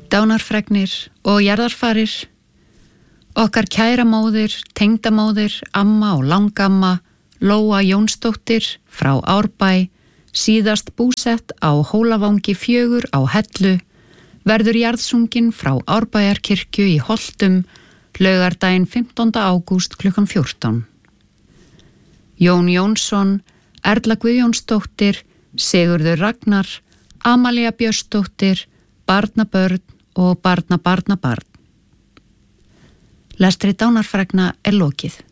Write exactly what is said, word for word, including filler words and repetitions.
Dánarfregnir og jarðarfarir, okkar kæra móðir, tengdamóðir, amma og langamma, Lóa Jónsdóttir frá Árbæ, síðast búsett á Hólavangi fjögur á Hellu, verður jarðsungin frá Árbæjarkirkju í Holtum, laugardaginn fimmtánda ágúst klukkan fjórtán. Jón Jónsson, Erla Guðjónsdóttir, Sigurður Ragnar, Amalía Björnsdóttir, barnabörn og barnabarnabarn. Lestri dánarfregna er lokið.